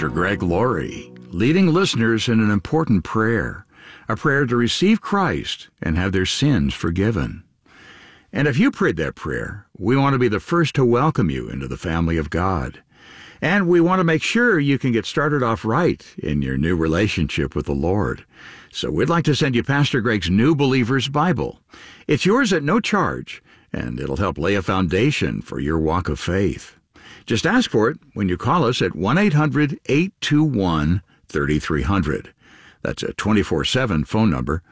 Pastor Greg Laurie, leading listeners in an important prayer, a prayer to receive Christ and have their sins forgiven. And if you prayed that prayer, we want to be the first to welcome you into the family of God. And we want to make sure you can get started off right in your new relationship with the Lord. So we'd like to send you Pastor Greg's New Believer's Bible. It's yours at no charge, and it'll help lay a foundation for your walk of faith. Just ask for it when you call us at 1-800-821-3300. That's a 24/7 phone number,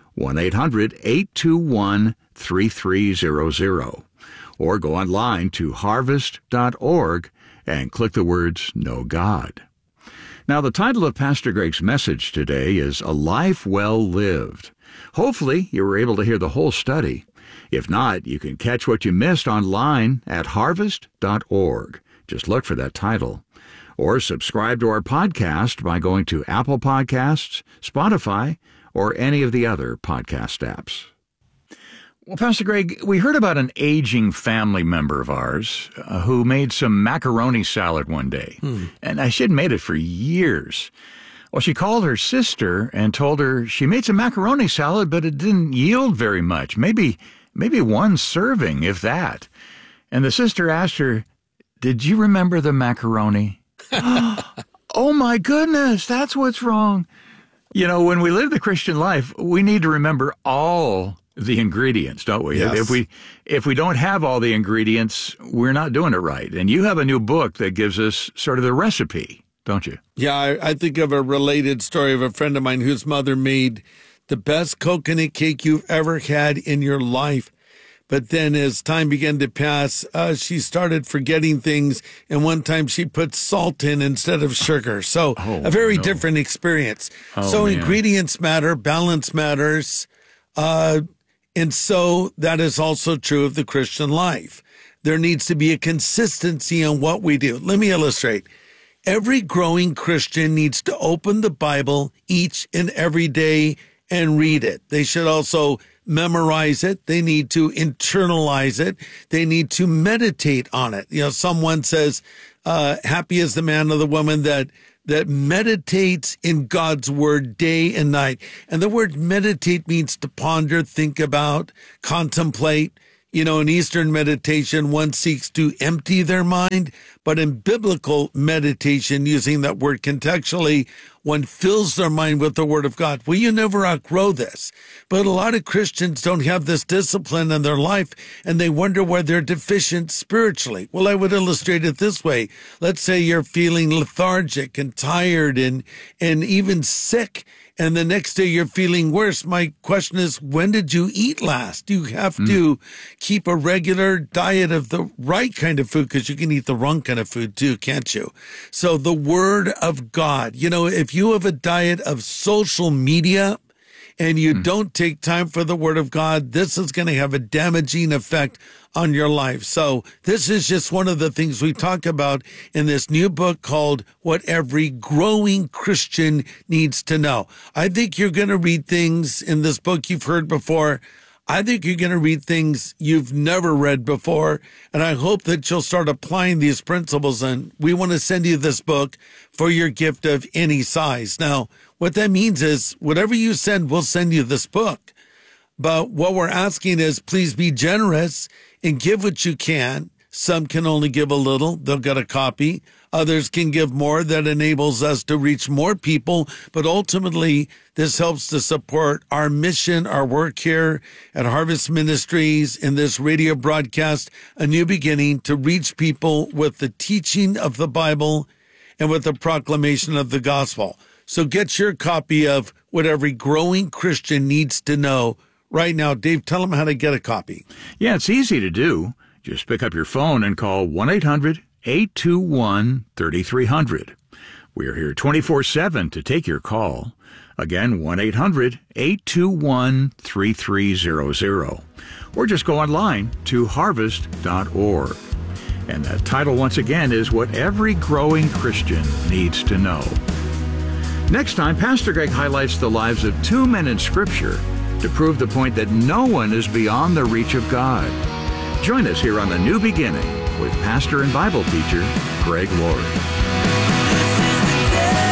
1-800-821-3300. Or go online to harvest.org and click the words Know God. Now, the title of Pastor Greg's message today is A Life Well Lived. Hopefully, you were able to hear the whole study. If not, you can catch what you missed online at harvest.org. Just look for that title. Or subscribe to our podcast by going to Apple Podcasts, Spotify, or any of the other podcast apps. Well, Pastor Greg, we heard about an aging family member of ours who made some macaroni salad one day. And she'd made it for years. Well, she called her sister and told her she made some macaroni salad, but it didn't yield very much. Maybe one serving, if that. And the sister asked her, "Did you remember the macaroni?" "Oh, my goodness, that's what's wrong." You know, when we live the Christian life, we need to remember all the ingredients, don't we? Yes. If we don't have all the ingredients, we're not doing it right. And you have a new book that gives us sort of the recipe, don't you? Yeah, I think of a related story of a friend of mine whose mother made the best coconut cake you've ever had in your life. But then as time began to pass, she started forgetting things. And one time she put salt in instead of sugar. So a very different experience. Ingredients matter, balance matters. And so that is also true of the Christian life. There needs to be a consistency in what we do. Let me illustrate. Every growing Christian needs to open the Bible each and every day and read it. They should also memorize it. They need to internalize it. They need to meditate on it. You know, someone says, happy is the man or the woman that meditates in God's word day and night. And the word meditate means to ponder, think about, contemplate. You know, in Eastern meditation, one seeks to empty their mind, but in biblical meditation, using that word contextually, one fills their mind with the Word of God. Well, you never outgrow this. But a lot of Christians don't have this discipline in their life, and they wonder why they're deficient spiritually. Well, I would illustrate it this way. Let's say you're feeling lethargic and tired and even sick, and the next day you're feeling worse. My question is, when did you eat last? You have to keep a regular diet of the right kind of food, because you can eat the wrong kind of food too, can't you? So the Word of God, you know, if you have a diet of social media and you don't take time for the Word of God, this is going to have a damaging effect on your life. So this is just one of the things we talk about in this new book called What Every Growing Christian Needs to Know. I think you're going to read things in this book you've heard before. I think you're going to read things you've never read before, and I hope that you'll start applying these principles, and we want to send you this book for your gift of any size. Now, what that means is whatever you send, we'll send you this book. But what we're asking is please be generous and give what you can. Some can only give a little. They'll get a copy. Others can give more. That enables us to reach more people. But ultimately, this helps to support our mission, our work here at Harvest Ministries in this radio broadcast, A New Beginning, to reach people with the teaching of the Bible and with the proclamation of the gospel. So get your copy of What Every Growing Christian Needs to Know right now. Dave, tell them how to get a copy. Yeah, it's easy to do. Just pick up your phone and call 1-800-821-3300. We are here 24/7 to take your call. Again, 1-800-821-3300. Or just go online to harvest.org. And that title, once again, is What Every Growing Christian Needs to Know. Next time, Pastor Greg highlights the lives of two men in Scripture to prove the point that no one is beyond the reach of God. Join us here on The New Beginning with pastor and Bible teacher Greg Laurie.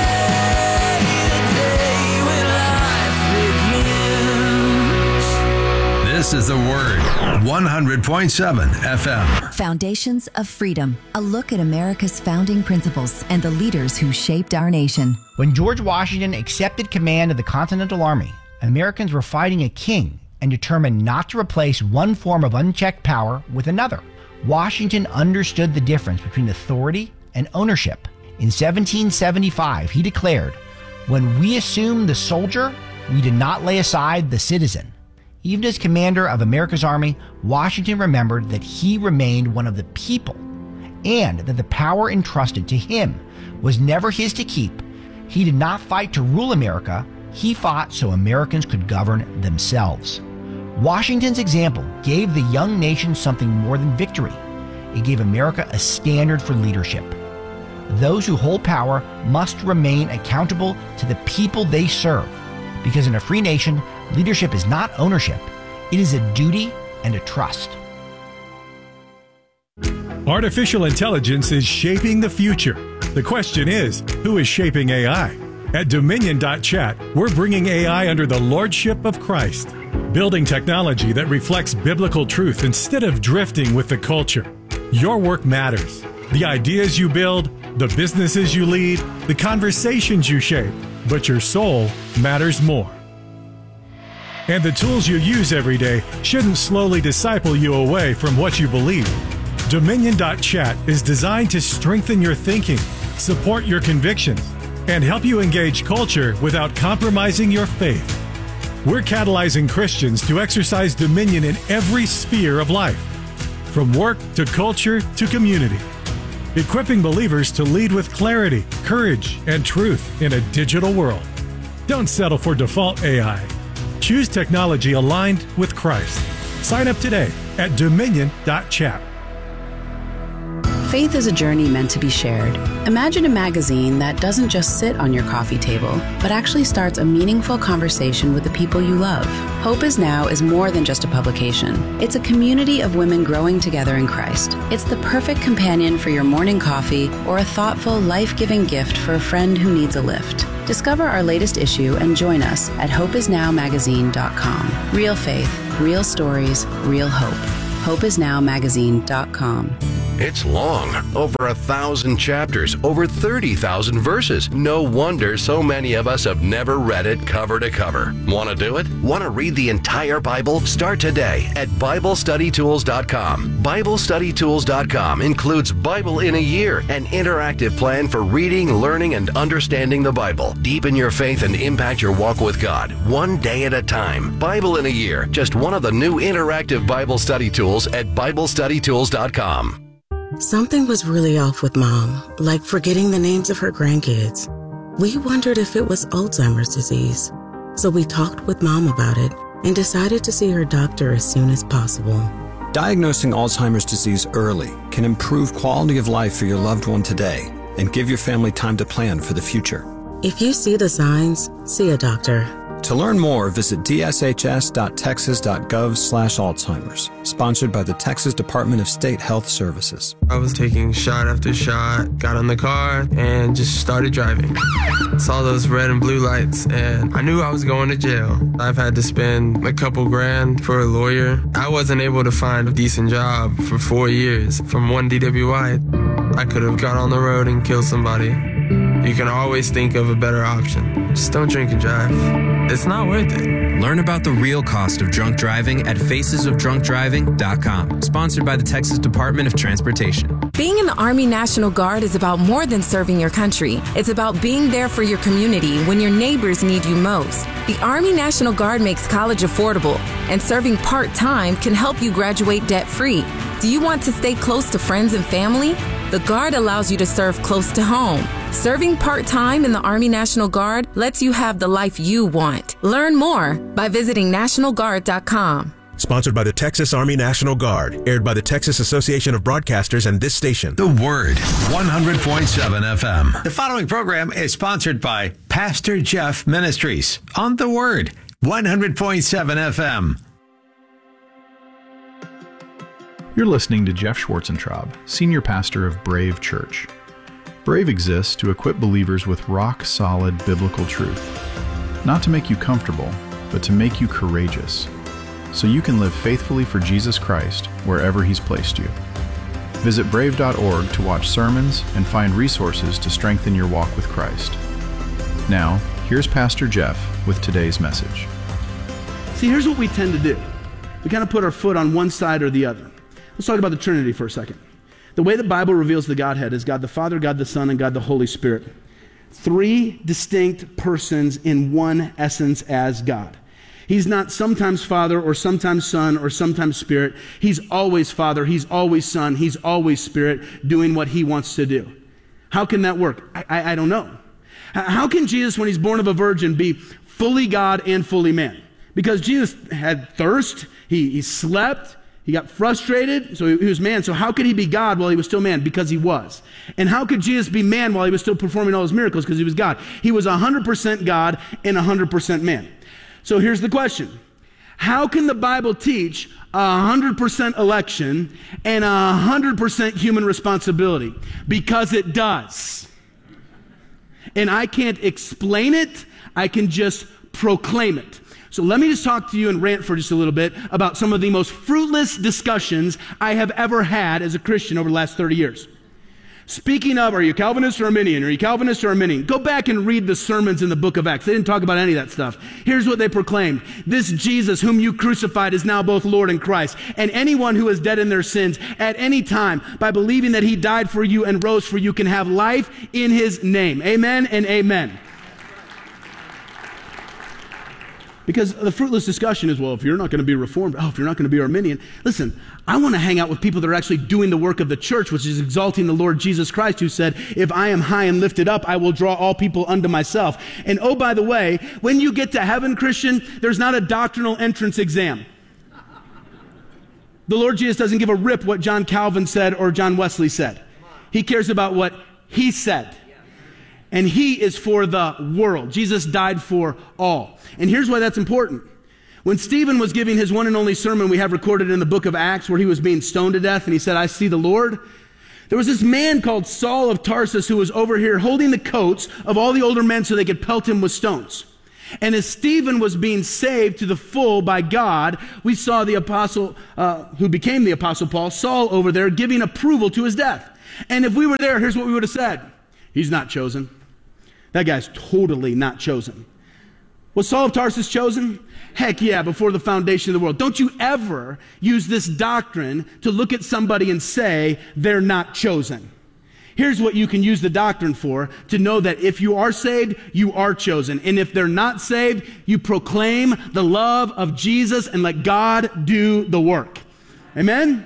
This is The Word, 100.7 FM. Foundations of Freedom, a look at America's founding principles and the leaders who shaped our nation. When George Washington accepted command of the Continental Army, Americans were fighting a king and determined not to replace one form of unchecked power with another. Washington understood the difference between authority and ownership. In 1775, he declared, "When we assume the soldier, we did not lay aside the citizen." Even as commander of America's army, Washington remembered that he remained one of the people and that the power entrusted to him was never his to keep. He did not fight to rule America. He fought so Americans could govern themselves. Washington's example gave the young nation something more than victory. It gave America a standard for leadership. Those who hold power must remain accountable to the people they serve, because in a free nation, leadership is not ownership. It is a duty and a trust. Artificial intelligence is shaping the future. The question is, who is shaping AI? At Dominion.chat, we're bringing AI under the lordship of Christ, building technology that reflects biblical truth instead of drifting with the culture. Your work matters. The ideas you build, the businesses you lead, the conversations you shape, but your soul matters more. And the tools you use every day shouldn't slowly disciple you away from what you believe. Dominion.chat is designed to strengthen your thinking, support your convictions, and help you engage culture without compromising your faith. We're catalyzing Christians to exercise dominion in every sphere of life, from work to culture to community, equipping believers to lead with clarity, courage, and truth in a digital world. Don't settle for default AI. Choose technology aligned with Christ. Sign up today at Dominion.chat. Faith is a journey meant to be shared. Imagine a magazine that doesn't just sit on your coffee table, but actually starts a meaningful conversation with the people you love. Hope Is Now is more than just a publication. It's a community of women growing together in Christ. It's the perfect companion for your morning coffee or a thoughtful, life-giving gift for a friend who needs a lift. Discover our latest issue and join us at hopeisnowmagazine.com. Real faith, real stories, real hope. hopeisnowmagazine.com. It's long, over 1,000 chapters, over 30,000 verses. No wonder so many of us have never read it cover to cover. Want to do it? Want to read the entire Bible? Start today at BibleStudyTools.com. BibleStudyTools.com includes Bible in a Year, an interactive plan for reading, learning, and understanding the Bible. Deepen your faith and impact your walk with God, one day at a time. Bible in a Year, just one of the new interactive Bible study tools at BibleStudyTools.com. Something was really off with Mom, like forgetting the names of her grandkids. We wondered if it was Alzheimer's disease. So we talked with Mom about it and decided to see her doctor as soon as possible. Diagnosing Alzheimer's disease early can improve quality of life for your loved one today and give your family time to plan for the future. If you see the signs, see a doctor. To learn more, visit dshs.texas.gov/Alzheimer's, sponsored by the Texas Department of State Health Services. I was taking shot after shot, got in the car, and just started driving. Saw those red and blue lights, and I knew I was going to jail. I've had to spend a couple grand for a lawyer. I wasn't able to find a decent job for 4 years. From one DWI, I could have got on the road and killed somebody. You can always think of a better option. Just don't drink and drive. It's not worth it. Learn about the real cost of drunk driving at facesofdrunkdriving.com. Sponsored by the Texas Department of Transportation. Being in the Army National Guard is about more than serving your country. It's about being there for your community when your neighbors need you most. The Army National Guard makes college affordable, and serving part-time can help you graduate debt-free. Do you want to stay close to friends and family? The Guard allows you to serve close to home. Serving part-time in the Army National Guard lets you have the life you want. Learn more by visiting NationalGuard.com. Sponsored by the Texas Army National Guard. Aired by the Texas Association of Broadcasters and this station. The Word, 100.7 FM. The following program is sponsored by Pastor Jeff Ministries on The Word, 100.7 FM. You're listening to Jeff Schwarzentraub, Senior Pastor of Brave Church. Brave exists to equip believers with rock-solid biblical truth, not to make you comfortable, but to make you courageous. so you can live faithfully for Jesus Christ wherever He's placed you. Visit brave.org to watch sermons and find resources to strengthen your walk with Christ. Now, here's Pastor Jeff with today's message. See, here's what we tend to do. We kind of put our foot on one side or the other. Let's talk about the Trinity for a second. The way the Bible reveals the Godhead is God the Father, God the Son, and God the Holy Spirit. Three distinct persons in one essence as God. He's not sometimes Father or sometimes Son or sometimes Spirit. He's always Father, He's always Son, He's always Spirit, doing what He wants to do. How can that work? I don't know. How can Jesus, when He's born of a virgin, be fully God and fully man? Because Jesus had thirst, he slept, he got frustrated, so he was man. So how could He be God while He was still man? Because He was. And how could Jesus be man while He was still performing all His miracles? Because He was God. He was 100% God and 100% man. So here's the question. How can the Bible teach 100% election and 100% human responsibility? Because it does. And I can't explain it, I can just proclaim it. So let me just talk to you and rant for just a little bit about some of the most fruitless discussions I have ever had as a Christian over the last 30 years. Speaking of, are you Calvinist or Arminian? Are you Calvinist or Arminian? Go back and read the sermons in the book of Acts. They didn't talk about any of that stuff. Here's what they proclaimed. This Jesus whom you crucified is now both Lord and Christ. And anyone who is dead in their sins at any time by believing that He died for you and rose for you can have life in His name. Amen and amen. Because the fruitless discussion is, well, if you're not going to be Reformed, if you're not going to be Arminian. Listen, I want to hang out with people that are actually doing the work of the church, which is exalting the Lord Jesus Christ, who said, if I am high and lifted up, I will draw all people unto myself. And oh, by the way, when you get to heaven, Christian, there's not a doctrinal entrance exam. The Lord Jesus doesn't give a rip what John Calvin said or John Wesley said. He cares about what He said. And He is for the world. Jesus died for all. And here's why that's important. When Stephen was giving his one and only sermon we have recorded in the book of Acts, where he was being stoned to death and he said, I see the Lord. There was this man called Saul of Tarsus who was over here holding the coats of all the older men so they could pelt him with stones. And as Stephen was being saved to the full by God, we saw the apostle, who became the apostle Paul, Saul over there giving approval to his death. And if we were there, here's what we would have said. He's not chosen. That guy's totally not chosen. Was Saul of Tarsus chosen? Heck yeah, before the foundation of the world. Don't you ever use this doctrine to look at somebody and say they're not chosen. Here's what you can use the doctrine for, to know that if you are saved, you are chosen. And if they're not saved, you proclaim the love of Jesus and let God do the work. Amen?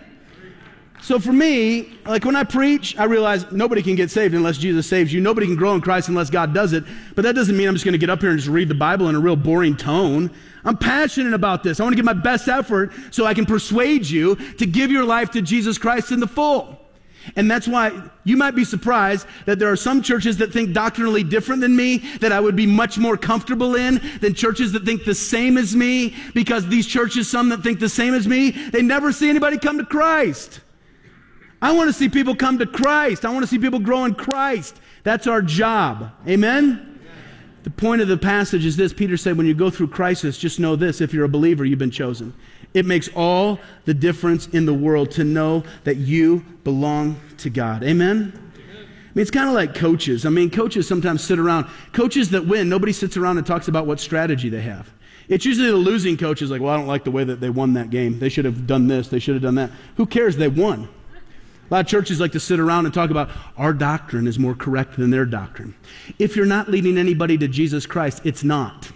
So for me, like when I preach, I realize nobody can get saved unless Jesus saves you. Nobody can grow in Christ unless God does it. But that doesn't mean I'm just going to get up here and just read the Bible in a real boring tone. I'm passionate about this. I want to give my best effort so I can persuade you to give your life to Jesus Christ in the full. And that's why you might be surprised that there are some churches that think doctrinally different than me, that I would be much more comfortable in than churches that think the same as me, because these churches, some that think the same as me, they never see anybody come to Christ. I want to see people come to Christ. I want to see people grow in Christ. That's our job. Amen? The point of the passage is this. Peter said, when you go through crisis, just know this. If you're a believer, you've been chosen. It makes all the difference in the world to know that you belong to God. Amen? I mean, it's kind of like coaches. I mean, coaches sometimes sit around. Coaches that win, nobody sits around and talks about what strategy they have. It's usually the losing coach is like, well, I don't like the way that they won that game. They should have done this. They should have done that. Who cares? They won. A lot of churches like to sit around and talk about our doctrine is more correct than their doctrine. If you're not leading anybody to Jesus Christ, it's not.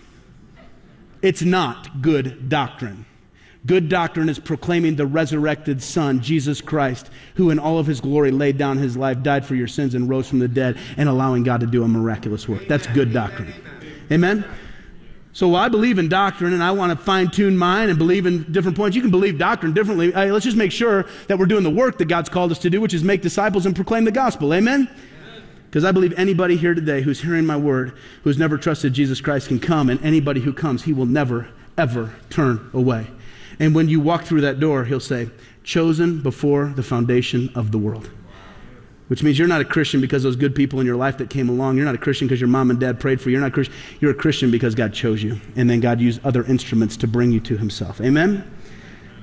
It's not good doctrine. Good doctrine is proclaiming the resurrected Son, Jesus Christ, who in all of His glory laid down His life, died for your sins, and rose from the dead, and allowing God to do a miraculous work. That's good doctrine. Amen? So I believe in doctrine, and I want to fine-tune mine and believe in different points. You can believe doctrine differently. Let's just make sure that we're doing the work that God's called us to do, which is make disciples and proclaim the gospel. Amen? Because I believe anybody here today who's hearing my word, who's never trusted Jesus Christ, can come, and anybody who comes, He will never, ever turn away. And when you walk through that door, He'll say, chosen before the foundation of the world. Which means you're not a Christian because those good people in your life that came along. You're not a Christian because your mom and dad prayed for you. You're not a Christian. You're a Christian because God chose you. And then God used other instruments to bring you to Himself. Amen?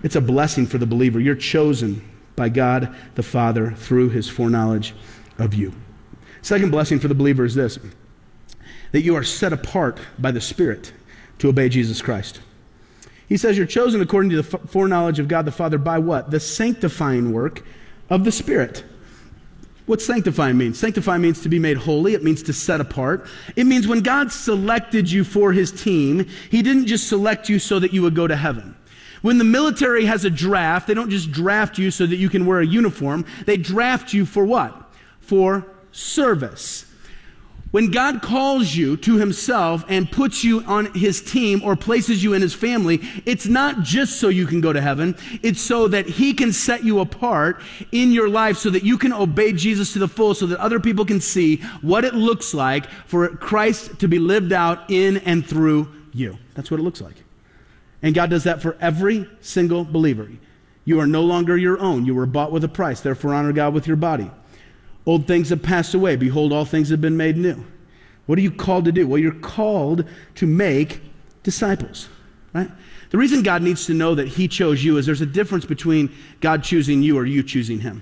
It's a blessing for the believer. You're chosen by God the Father through his foreknowledge of you. Second blessing for the believer is this, that you are set apart by the Spirit to obey Jesus Christ. He says you're chosen according to the foreknowledge of God the Father by what? The sanctifying work of the Spirit. What sanctifying means? Sanctifying means to be made holy. It means to set apart. It means when God selected you for his team, he didn't just select you so that you would go to heaven. When the military has a draft, they don't just draft you so that you can wear a uniform. They draft you for what? For service. When God calls you to himself and puts you on his team or places you in his family, it's not just so you can go to heaven. It's so that he can set you apart in your life so that you can obey Jesus to the full, so that other people can see what it looks like for Christ to be lived out in and through you. That's what it looks like. And God does that for every single believer. You are no longer your own. You were bought with a price. Therefore, honor God with your body. Old things have passed away. Behold, all things have been made new. What are you called to do? Well, you're called to make disciples, right? The reason God needs to know that he chose you is there's a difference between God choosing you or you choosing him.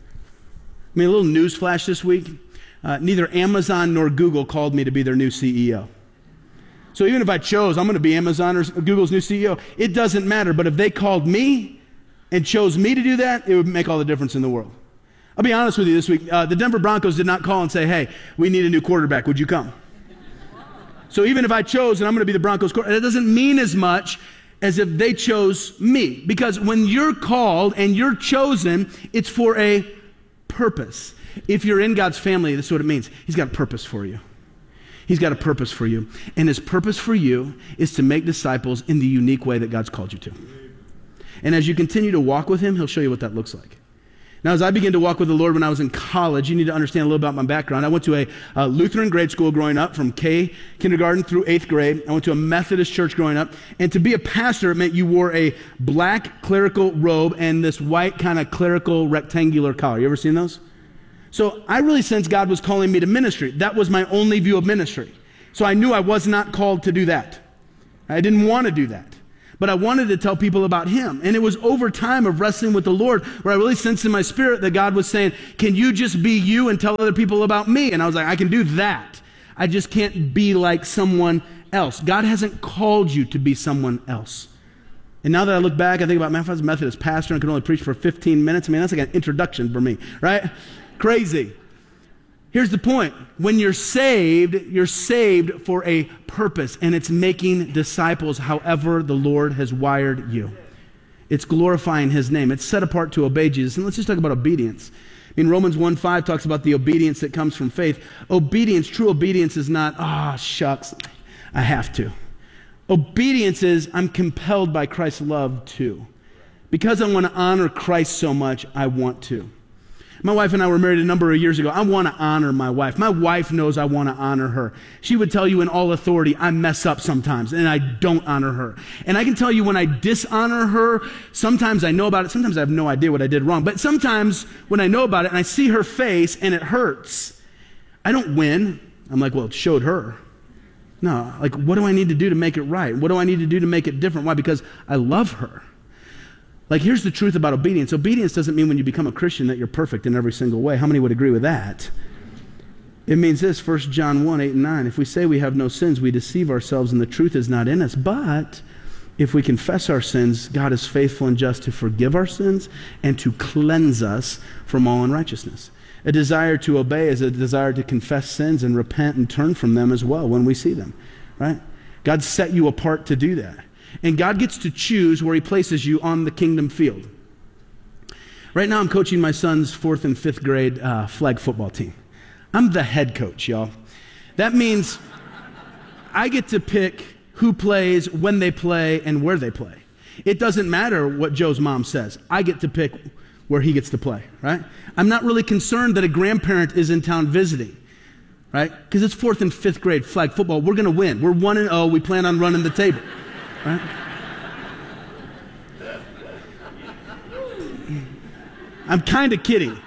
I mean, a little news flash this week. Neither Amazon nor Google called me to be their new CEO. So even if I chose, I'm going to be Amazon or Google's new CEO, it doesn't matter. But if they called me and chose me to do that, it would make all the difference in the world. I'll be honest with you this week. The Denver Broncos did not call and say, hey, we need a new quarterback. Would you come? So even if I chose and I'm going to be the Broncos quarterback, that doesn't mean as much as if they chose me. Because when you're called and you're chosen, it's for a purpose. If you're in God's family, this is what it means. He's got a purpose for you. He's got a purpose for you. And his purpose for you is to make disciples in the unique way that God's called you to. And as you continue to walk with him, he'll show you what that looks like. Now, as I began to walk with the Lord when I was in college, you need to understand a little about my background. I went to a Lutheran grade school growing up from kindergarten through 8th grade. I went to a Methodist church growing up. And to be a pastor, it meant you wore a black clerical robe and this white kind of clerical rectangular collar. You ever seen those? So I really sensed God was calling me to ministry. That was my only view of ministry. So I knew I was not called to do that. I didn't want to do that. But I wanted to tell people about him. And it was over time of wrestling with the Lord where I really sensed in my spirit that God was saying, can you just be you and tell other people about me? And I was like, I can do that. I just can't be like someone else. God hasn't called you to be someone else. And now that I look back, I think about, man, if I was a Methodist pastor and could only preach for 15 minutes, I mean, that's like an introduction for me, right? Crazy. Here's the point. When you're saved for a purpose, and it's making disciples however the Lord has wired you. It's glorifying his name. It's set apart to obey Jesus. And let's just talk about obedience. In Romans 1:5 talks about the obedience that comes from faith. Obedience, true obedience is not, shucks, I have to. Obedience is, I'm compelled by Christ's love to. Because I want to honor Christ so much, I want to. My wife and I were married a number of years ago. I want to honor my wife. My wife knows I want to honor her. She would tell you in all authority, I mess up sometimes, and I don't honor her. And I can tell you when I dishonor her, sometimes I know about it, sometimes I have no idea what I did wrong. But sometimes when I know about it and I see her face and it hurts, I don't win. I'm like, well, it showed her. No, like, what do I need to do to make it right? What do I need to do to make it different? Why? Because I love her. Like, here's the truth about obedience. Obedience doesn't mean when you become a Christian that you're perfect in every single way. How many would agree with that? It means this, 1 John 1:8-9. If we say we have no sins, we deceive ourselves and the truth is not in us. But if we confess our sins, God is faithful and just to forgive our sins and to cleanse us from all unrighteousness. A desire to obey is a desire to confess sins and repent and turn from them as well when we see them, right? God set you apart to do that. And God gets to choose where he places you on the kingdom field. Right now I'm coaching my son's 4th and 5th grade flag football team. I'm the head coach, y'all. That means I get to pick who plays, when they play, and where they play. It doesn't matter what Joe's mom says. I get to pick where he gets to play, right? I'm not really concerned that a grandparent is in town visiting, right? Because it's 4th and 5th grade flag football. We're going to win. We're 1-0. We plan on running the table. Right? I'm kind of kidding.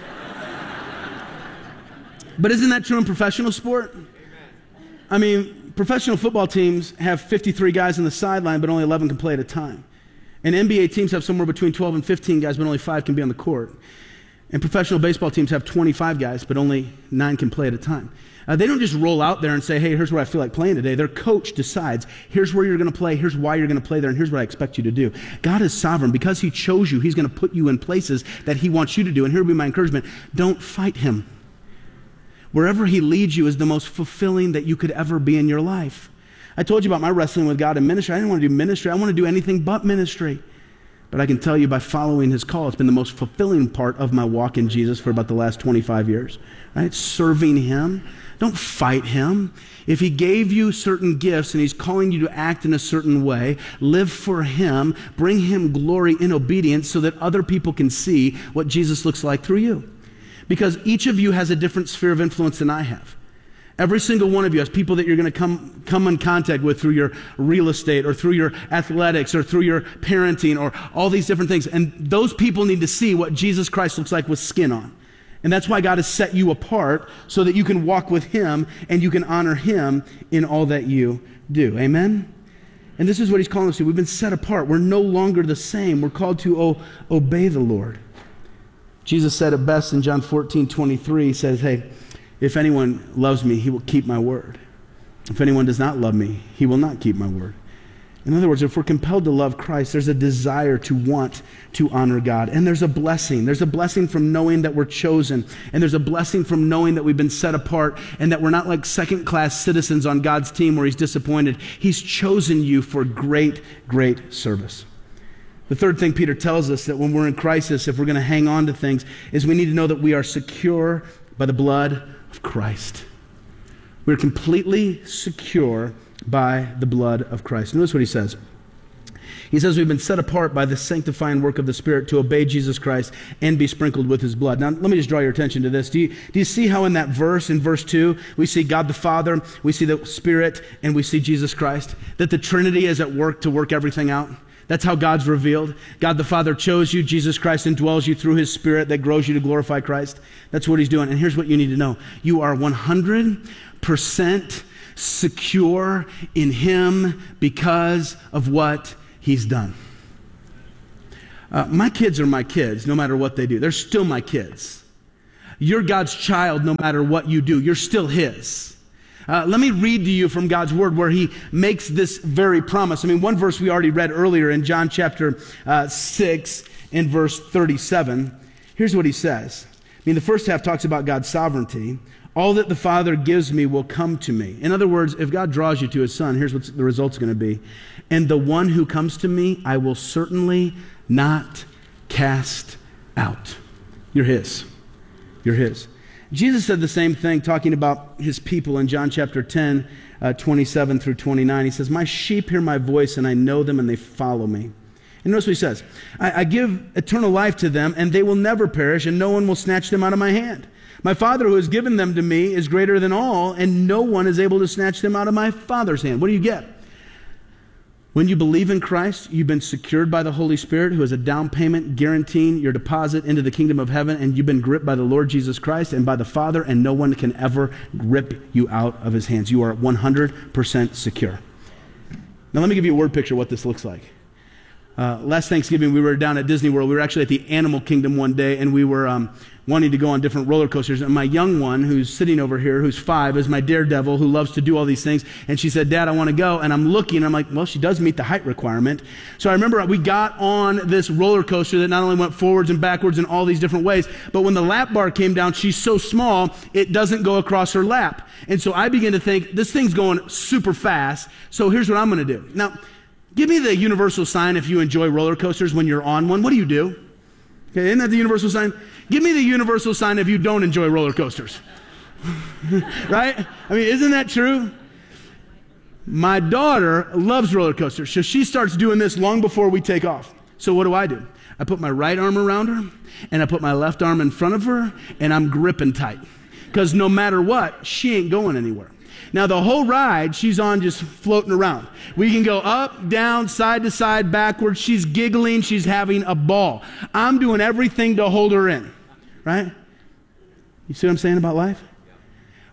But isn't that true in professional sport? I mean, professional football teams have 53 guys on the sideline, but only 11 can play at a time. And NBA teams have somewhere between 12 and 15 guys, but only 5 can be on the court. And professional baseball teams have 25 guys, but only 9 can play at a time. They don't just roll out there and say, hey, here's where I feel like playing today. Their coach decides, here's where you're going to play, here's why you're going to play there, and here's what I expect you to do. God is sovereign. Because he chose you, he's going to put you in places that he wants you to do. And here would be my encouragement. Don't fight him. Wherever he leads you is the most fulfilling that you could ever be in your life. I told you about my wrestling with God in ministry. I didn't want to do ministry. I want to do anything but ministry. But I can tell you by following his call, it's been the most fulfilling part of my walk in Jesus for about the last 25 years. Right? Serving him. Don't fight him. If he gave you certain gifts and he's calling you to act in a certain way, live for him, bring him glory in obedience so that other people can see what Jesus looks like through you. Because each of you has a different sphere of influence than I have. Every single one of you has people that you're going to come in contact with through your real estate or through your athletics or through your parenting or all these different things. And those people need to see what Jesus Christ looks like with skin on. And that's why God has set you apart so that you can walk with him and you can honor him in all that you do. Amen? And this is what he's calling us to. We've been set apart. We're no longer the same. We're called to obey the Lord. Jesus said it best in John 14:23. He says, hey, if anyone loves me, he will keep my word. If anyone does not love me, he will not keep my word. In other words, if we're compelled to love Christ, there's a desire to want to honor God. And there's a blessing. There's a blessing from knowing that we're chosen. And there's a blessing from knowing that we've been set apart and that we're not like second-class citizens on God's team where he's disappointed. He's chosen you for great, great service. The third thing Peter tells us that when we're in crisis, if we're going to hang on to things, is we need to know that we are secure by the blood of Christ. We're completely secure by the blood of Christ. Notice what he says. He says we've been set apart by the sanctifying work of the Spirit to obey Jesus Christ and be sprinkled with his blood. Now, let me just draw your attention to this. Do you see how in that verse, in verse 2, we see God the Father, we see the Spirit, and we see Jesus Christ? That the Trinity is at work to work everything out? That's how God's revealed. God the Father chose you. Jesus Christ indwells you through his Spirit that grows you to glorify Christ. That's what he's doing. And here's what you need to know. You are 100% secure in him because of what he's done. My kids are my kids no matter what they do. They're still my kids. You're God's child no matter what you do. You're still his. Let me read to you from God's word where he makes this very promise. I mean, one verse we already read earlier in John chapter 6 in verse 37. Here's what he says. I mean, the first half talks about God's sovereignty. All that the Father gives me will come to me. In other words, if God draws you to his Son, here's what the result's going to be. And the one who comes to me, I will certainly not cast out. You're his. You're his. Jesus said the same thing talking about his people in John chapter 10, 27 through 29. He says, my sheep hear my voice and I know them and they follow me. And notice what he says. I give eternal life to them and they will never perish and no one will snatch them out of my hand. My Father who has given them to me is greater than all and no one is able to snatch them out of my Father's hand. What do you get? When you believe in Christ, you've been secured by the Holy Spirit, who is a down payment guaranteeing your deposit into the kingdom of heaven, and you've been gripped by the Lord Jesus Christ and by the Father, and no one can ever rip you out of his hands. You are 100% secure. Now let me give you a word picture of what this looks like. Last Thanksgiving, we were down at Disney World. We were actually at the Animal Kingdom one day, and we were wanting to go on different roller coasters. And my young one, who's sitting over here, who's 5, is my daredevil who loves to do all these things. And she said, Dad, I want to go. And I'm looking, and I'm like, well, she does meet the height requirement. So I remember we got on this roller coaster that not only went forwards and backwards in all these different ways, but when the lap bar came down, she's so small, it doesn't go across her lap. And so I began to think, this thing's going super fast, so here's what I'm going to do. Now, give me the universal sign if you enjoy roller coasters when you're on one. What do? Okay, isn't that the universal sign? Give me the universal sign if you don't enjoy roller coasters. Right? I mean, isn't that true? My daughter loves roller coasters, so she starts doing this long before we take off. So what do? I put my right arm around her, and I put my left arm in front of her, and I'm gripping tight. Because no matter what, she ain't going anywhere. Now, the whole ride, she's on just floating around. We can go up, down, side to side, backwards. She's giggling. She's having a ball. I'm doing everything to hold her in, right? You see what I'm saying about life?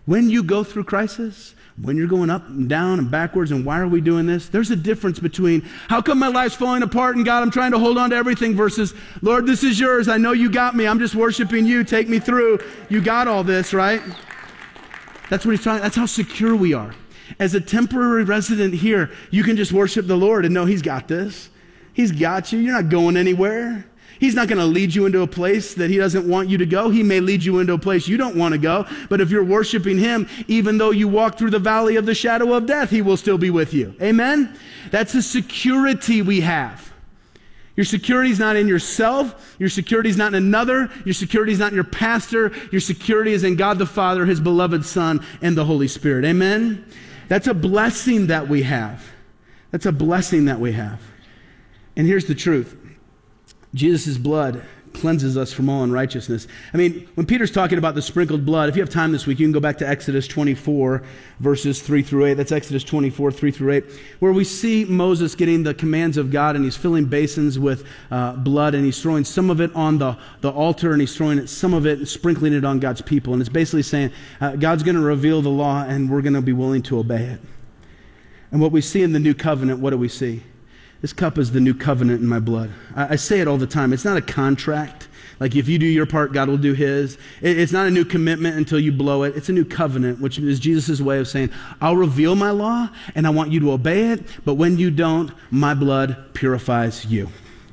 When you go through crisis, when you're going up and down and backwards and why are we doing this? There's a difference between how come my life's falling apart and God, I'm trying to hold on to everything versus, Lord, this is yours. I know you got me. I'm just worshiping you. Take me through. You got all this, right? That's what he's trying. That's how secure we are. As a temporary resident here, you can just worship the Lord and know he's got this. He's got you. You're not going anywhere. He's not going to lead you into a place that he doesn't want you to go. He may lead you into a place you don't want to go. But if you're worshiping him, even though you walk through the valley of the shadow of death, he will still be with you. Amen? That's the security we have. Your security is not in yourself. Your security is not in another. Your security is not in your pastor. Your security is in God the Father, his beloved Son, and the Holy Spirit. Amen? That's a blessing that we have. That's a blessing that we have. And here's the truth. Jesus' blood cleanses us from all unrighteousness. I mean, when Peter's talking about the sprinkled blood, if you have time this week, you can go back to Exodus 24, verses 3 through 8. That's Exodus 24, 3 through 8, where we see Moses getting the commands of God, and he's filling basins with blood, and he's throwing some of it on the altar, and he's throwing some of it and sprinkling it on God's people. And it's basically saying, God's going to reveal the law, and we're going to be willing to obey it. And what we see in the new covenant, what do we see? This cup is the new covenant in my blood. I say it all the time. It's not a contract. Like if you do your part, God will do his. It's not a new commitment until you blow it. It's a new covenant, which is Jesus' way of saying, I'll reveal my law and I want you to obey it. But when you don't, my blood purifies you.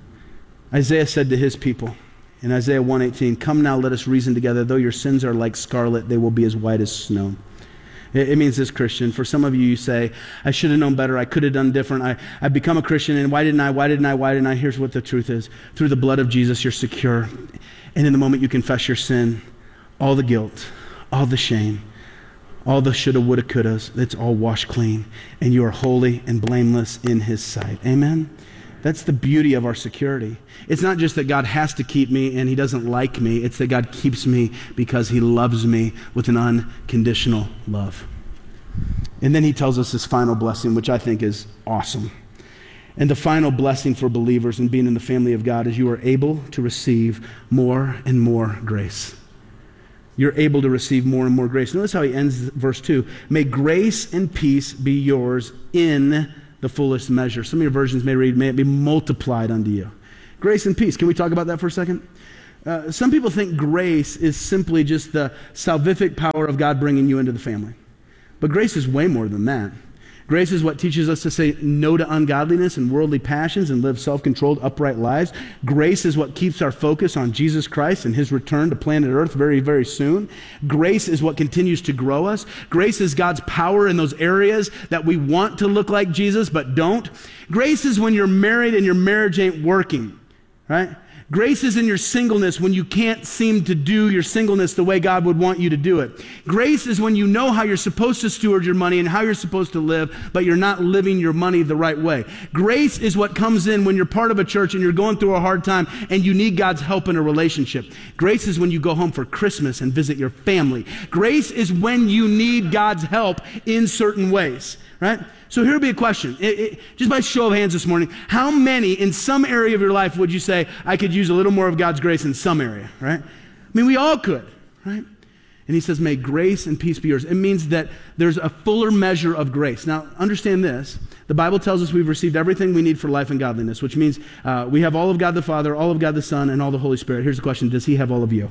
Isaiah said to his people in Isaiah 1:18, come now, let us reason together. Though your sins are like scarlet, they will be as white as snow. It means this, Christian. For some of you, you say, I should have known better. I could have done different. I've become a Christian, and why didn't I? Here's what the truth is. Through the blood of Jesus, you're secure. And in the moment you confess your sin, all the guilt, all the shame, all the shoulda, woulda, couldas, it's all washed clean. And you are holy and blameless in his sight. Amen? That's the beauty of our security. It's not just that God has to keep me and he doesn't like me. It's that God keeps me because he loves me with an unconditional love. And then he tells us this final blessing, which I think is awesome. And the final blessing for believers in being in the family of God is you are able to receive more and more grace. You're able to receive more and more grace. Notice how he ends verse 2. May grace and peace be yours in the fullest measure. Some of your versions may read, may it be multiplied unto you. Grace and peace. Can we talk about that for a second? Some people think grace is simply just the salvific power of God bringing you into the family. But grace is way more than that. Grace is what teaches us to say no to ungodliness and worldly passions and live self-controlled, upright lives. Grace is what keeps our focus on Jesus Christ and his return to planet Earth very, very soon. Grace is what continues to grow us. Grace is God's power in those areas that we want to look like Jesus but don't. Grace is when you're married and your marriage ain't working, right? Grace is in your singleness when you can't seem to do your singleness the way God would want you to do it. Grace is when you know how you're supposed to steward your money and how you're supposed to live, but you're not living your money the right way. Grace is what comes in when you're part of a church and you're going through a hard time and you need God's help in a relationship. Grace is when you go home for Christmas and visit your family. Grace is when you need God's help in certain ways, right? So here would be a question. Just by show of hands this morning, how many in some area of your life would you say, I could use a little more of God's grace in some area, right? I mean, we all could, right? And he says, may grace and peace be yours. It means that there's a fuller measure of grace. Now, understand this. The Bible tells us we've received everything we need for life and godliness, which means we have all of God the Father, all of God the Son, and all the Holy Spirit. Here's the question. Does he have all of you?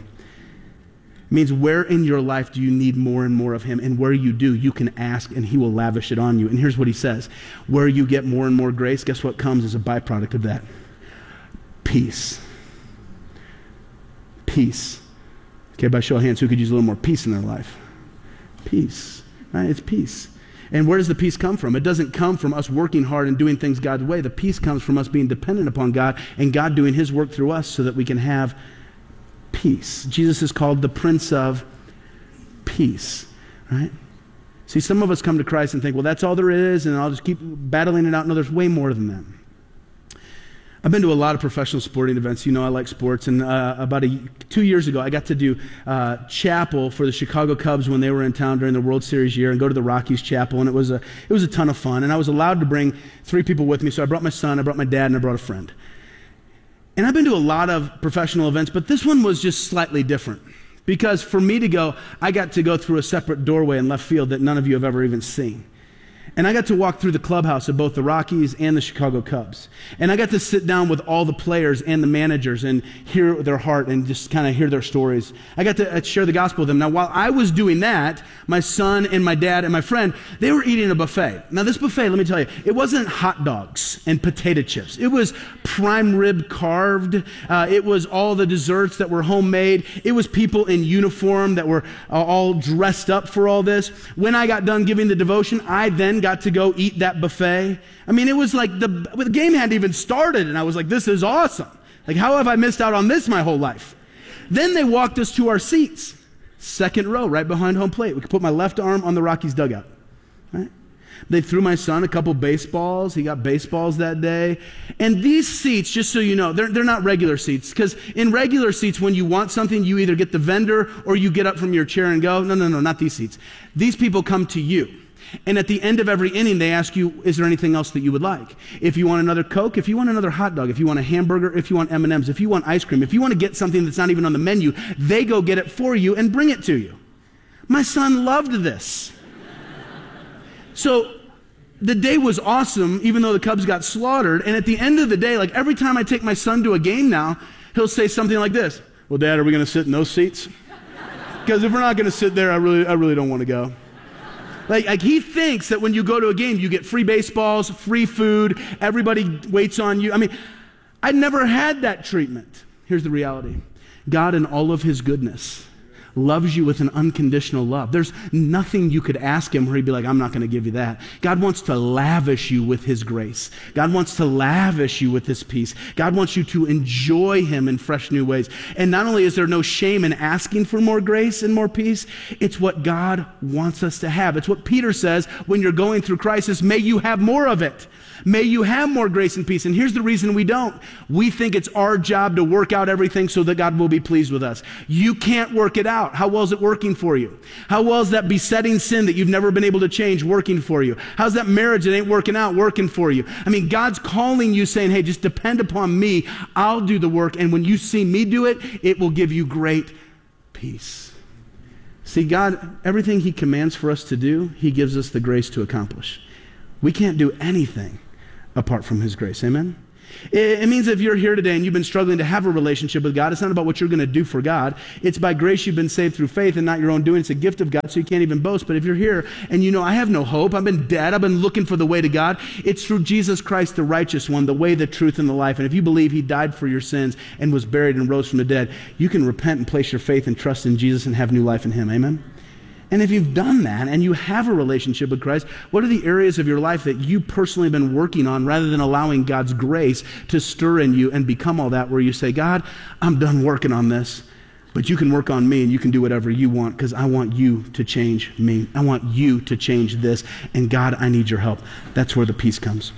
It means where in your life do you need more and more of him? And where you do, you can ask and he will lavish it on you. And here's what he says. Where you get more and more grace, guess what comes as a byproduct of that? Peace. Peace. Okay, by show of hands, who could use a little more peace in their life? Peace. Right? It's peace. And where does the peace come from? It doesn't come from us working hard and doing things God's way. The peace comes from us being dependent upon God and God doing his work through us so that we can have peace. Jesus is called the Prince of Peace, right? See, some of us come to Christ and think, well, that's all there is, and I'll just keep battling it out. No, there's way more than that. I've been to a lot of professional sporting events. You know I like sports, and about 2 years ago, I got to do chapel for the Chicago Cubs when they were in town during the World Series year, and go to the Rockies chapel, and it was a ton of fun. And I was allowed to bring 3 people with me, so I brought my son, I brought my dad, and I brought a friend. And I've been to a lot of professional events, but this one was just slightly different. Because for me to go, I got to go through a separate doorway in left field that none of you have ever even seen. And I got to walk through the clubhouse of both the Rockies and the Chicago Cubs. And I got to sit down with all the players and the managers and hear their heart and just kind of hear their stories. I got to share the gospel with them. Now, while I was doing that, my son and my dad and my friend, they were eating a buffet. Now, this buffet, let me tell you, it wasn't hot dogs and potato chips. It was prime rib carved. It was all the desserts that were homemade. It was people in uniform that were all dressed up for all this. When I got done giving the devotion, I then got to go eat that buffet. I mean, it was like the game hadn't even started, and I was like, this is awesome. Like, how have I missed out on this my whole life? Then they walked us to our seats. Second row, right behind home plate. We could put my left arm on the Rockies dugout. Right? They threw my son a couple baseballs. He got baseballs that day. And these seats, just so you know, they're not regular seats. Because in regular seats, when you want something, you either get the vendor or you get up from your chair and go. No, not these seats. These people come to you. And at the end of every inning, they ask you, is there anything else that you would like? If you want another Coke, if you want another hot dog, if you want a hamburger, if you want M&Ms, if you want ice cream, if you want to get something that's not even on the menu, they go get it for you and bring it to you. My son loved this. So the day was awesome, even though the Cubs got slaughtered. And at the end of the day, like every time I take my son to a game now, he'll say something like this. Well, Dad, are we going to sit in those seats? Because if we're not going to sit there, I really don't want to go. Like he thinks that when you go to a game, you get free baseballs, free food, everybody waits on you. I mean, I never had that treatment. Here's the reality. God, in all of his goodness, loves you with an unconditional love. There's nothing you could ask him where he'd be like, I'm not going to give you that. God wants to lavish you with his grace. God wants to lavish you with his peace. God wants you to enjoy him in fresh new ways. And not only is there no shame in asking for more grace and more peace, it's what God wants us to have. It's what Peter says when you're going through crisis, may you have more of it. May you have more grace and peace. And here's the reason we don't. We think it's our job to work out everything so that God will be pleased with us. You can't work it out. How well is it working for you? How well is that besetting sin that you've never been able to change working for you? How's that marriage that ain't working out working for you? I mean, God's calling you saying, hey, just depend upon me. I'll do the work. And when you see me do it, it will give you great peace. See, God, everything he commands for us to do, he gives us the grace to accomplish. We can't do anything apart from his grace. Amen? It means if you're here today and you've been struggling to have a relationship with God, it's not about what you're going to do for God. It's by grace you've been saved through faith and not your own doing. It's a gift of God, so you can't even boast. But if you're here and you know, I have no hope, I've been dead, I've been looking for the way to God, it's through Jesus Christ, the righteous one, the way, the truth, and the life. And if you believe he died for your sins and was buried and rose from the dead, you can repent and place your faith and trust in Jesus and have new life in him. Amen? And if you've done that and you have a relationship with Christ, what are the areas of your life that you personally have been working on rather than allowing God's grace to stir in you and become all that, where you say, God, I'm done working on this, but you can work on me and you can do whatever you want because I want you to change me. I want you to change this. And God, I need your help. That's where the peace comes.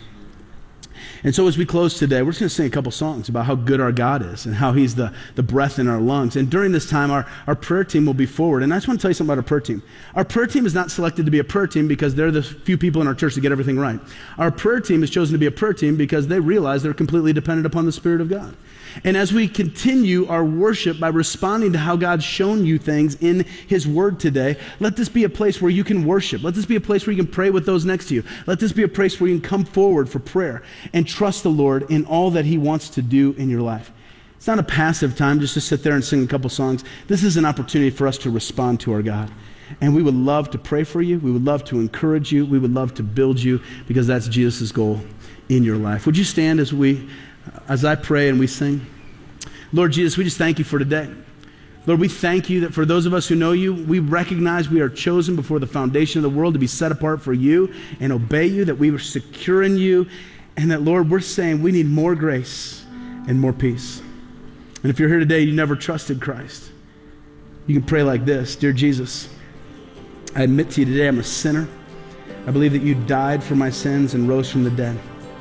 And so as we close today, we're just going to sing a couple songs about how good our God is and how he's the breath in our lungs. And during this time, our prayer team will be forward. And I just want to tell you something about our prayer team. Our prayer team is not selected to be a prayer team because they're the few people in our church that get everything right. Our prayer team is chosen to be a prayer team because they realize they're completely dependent upon the Spirit of God. And as we continue our worship by responding to how God's shown you things in his word today, let this be a place where you can worship. Let this be a place where you can pray with those next to you. Let this be a place where you can come forward for prayer and trust the Lord in all that he wants to do in your life. It's not a passive time just to sit there and sing a couple songs. This is an opportunity for us to respond to our God. And we would love to pray for you. We would love to encourage you. We would love to build you because that's Jesus' goal in your life. Would you stand as I pray and we sing? Lord Jesus, we just thank you for today. Lord, we thank you that for those of us who know you, we recognize we are chosen before the foundation of the world to be set apart for you and obey you, that we were secure in you, and that, Lord, we're saying we need more grace and more peace. And if you're here today, you never trusted Christ, you can pray like this. Dear Jesus, I admit to you today I'm a sinner. I believe that you died for my sins and rose from the dead.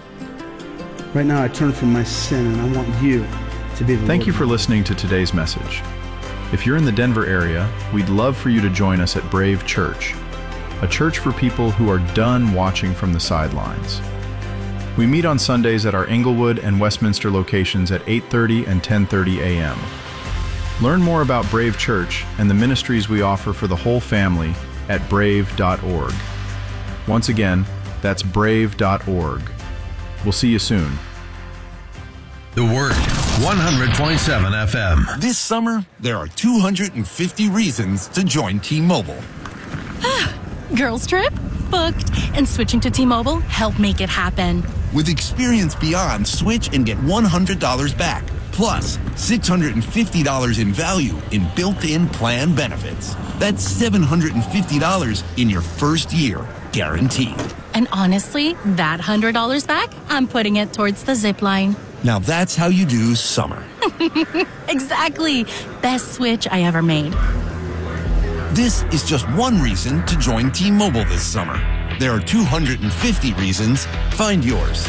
Right now I turn from my sin and I want you to be the Thank Lord. you for listening to today's message. If you're in the Denver area, we'd love for you to join us at Brave Church, a church for people who are done watching from the sidelines. We meet on Sundays at our Englewood and Westminster locations at 8:30 and 10:30 a.m. Learn more about Brave Church and the ministries we offer for the whole family at brave.org. Once again, that's brave.org. We'll see you soon. The Word, 100.7 FM. This summer, there are 250 reasons to join T-Mobile. Girls trip? Booked. And switching to T-Mobile helped make it happen. With Experience Beyond, switch and get $100 back. Plus, $650 in value in built-in plan benefits. That's $750 in your first year, guaranteed. And honestly, that $100 back, I'm putting it towards the zip line. Now that's how you do summer. Exactly. Best switch I ever made. This is just one reason to join T-Mobile this summer. There are 250 reasons. Find yours.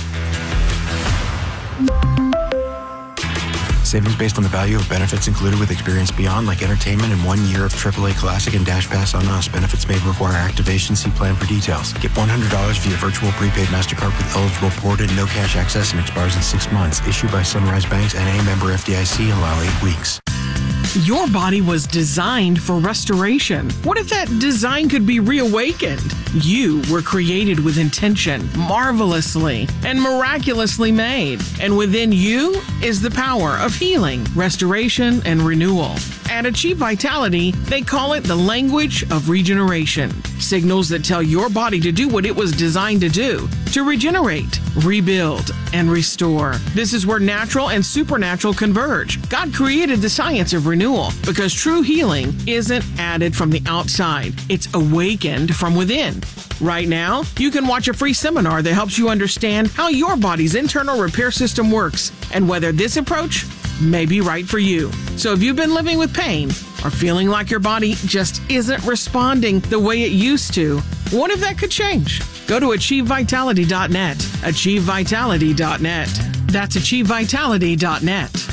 Savings based on the value of benefits included with Experience Beyond, like entertainment and 1 year of AAA Classic and Dash Pass on us. Benefits may require activation. See plan for details. Get $100 via virtual prepaid MasterCard with eligible ported, no cash access, and expires in 6 months. Issued by Sunrise Banks and a member FDIC. Allow 8 weeks. Your body was designed for restoration. What if that design could be reawakened? You were created with intention, marvelously and miraculously made. And within you is the power of healing, restoration, and renewal. At Achieve Vitality, they call it the language of regeneration. Signals that tell your body to do what it was designed to do, to regenerate, rebuild, and restore. This is where natural and supernatural converge. God created the science of renewal because true healing isn't added from the outside. It's awakened from within. Right now, you can watch a free seminar that helps you understand how your body's internal repair system works and whether this approach may be right for you. So if you've been living with pain or feeling like your body just isn't responding the way it used to, what if that could change? Go to AchieveVitality.net. AchieveVitality.net. That's AchieveVitality.net.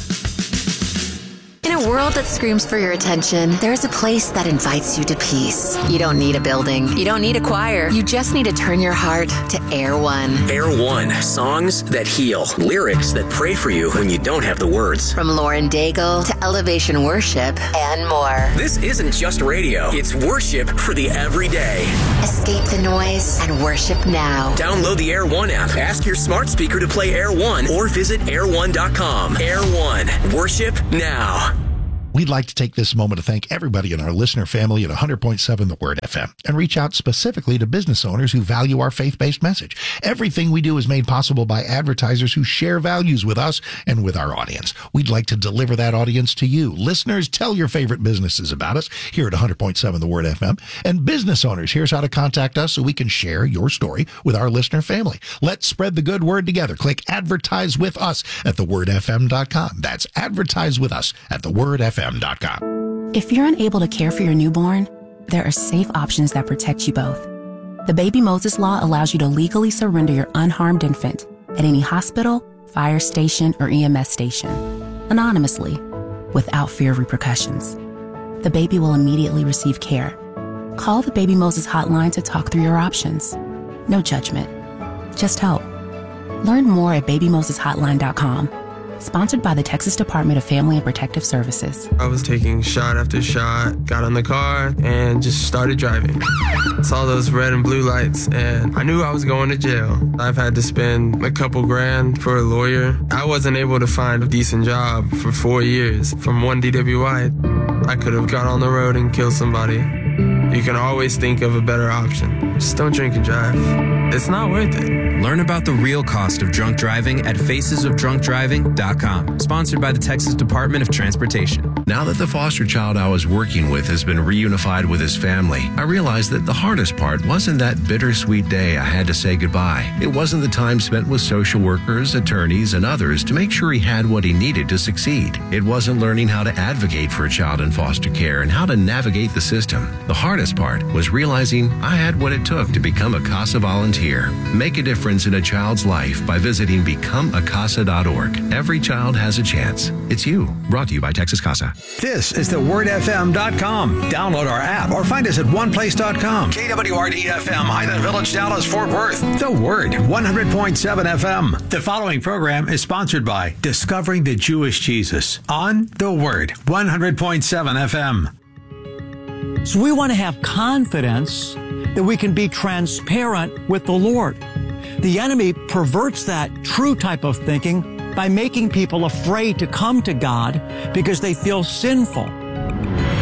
In a world that screams for your attention, there's a place that invites you to peace. You don't need a building. You don't need a choir. You just need to turn your heart to Air One. Air One. Songs that heal. Lyrics that pray for you when you don't have the words. From Lauren Daigle to Elevation Worship and more. This isn't just radio. It's worship for the everyday. Escape the noise and worship now. Download the Air One app. Ask your smart speaker to play Air One or visit air1.com. Air One. Worship now. We'd like to take this moment to thank everybody in our listener family at 100.7 The Word FM and reach out specifically to business owners who value our faith-based message. Everything we do is made possible by advertisers who share values with us and with our audience. We'd like to deliver that audience to you. Listeners, tell your favorite businesses about us here at 100.7 The Word FM. And business owners, here's how to contact us so we can share your story with our listener family. Let's spread the good word together. Click Advertise with Us at thewordfm.com. That's Advertise with Us at thewordfm.com. If you're unable to care for your newborn, there are safe options that protect you both. The Baby Moses Law allows you to legally surrender your unharmed infant at any hospital, fire station, or EMS station, anonymously, without fear of repercussions. The baby will immediately receive care. Call the Baby Moses hotline to talk through your options. No judgment, just help. Learn more at babymoseshotline.com. Sponsored by the Texas Department of Family and Protective Services. I was taking shot after shot, got in the car, and just started driving. Saw those red and blue lights, and I knew I was going to jail. I've had to spend a couple grand for a lawyer. I wasn't able to find a decent job for 4 years. From one DWI, I could have got on the road and killed somebody. You can always think of a better option. Just don't drink and drive. It's not worth it. Learn about the real cost of drunk driving at facesofdrunkdriving.com. Sponsored by the Texas Department of Transportation. Now that the foster child I was working with has been reunified with his family, I realized that the hardest part wasn't that bittersweet day I had to say goodbye. It wasn't the time spent with social workers, attorneys, and others to make sure he had what he needed to succeed. It wasn't learning how to advocate for a child in foster care and how to navigate the system. The hardest hardest part was realizing I had what it took to become a CASA volunteer. Make a difference in a child's life by visiting becomeacasa.org. Every child has a chance. It's you. Brought to you by Texas CASA. This is thewordfm.com. Download our app or find us at oneplace.com. KWRD-FM, Highland Village, Dallas, Fort Worth. The Word, 100.7 FM. The following program is sponsored by Discovering the Jewish Jesus on The Word, 100.7 FM. So we want to have confidence that we can be transparent with the Lord. The enemy perverts that true type of thinking by making people afraid to come to God because they feel sinful.